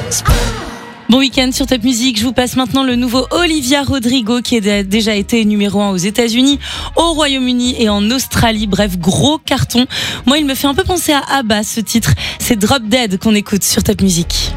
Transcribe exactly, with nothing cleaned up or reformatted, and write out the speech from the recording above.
Bon week-end sur Top Music, je vous passe maintenant le nouveau Olivia Rodrigo qui a déjà été numéro un aux États-Unis, au Royaume-Uni et en Australie. Bref, gros carton. Moi, il me fait un peu penser à ABBA, ce titre. C'est Drop Dead qu'on écoute sur Top Music.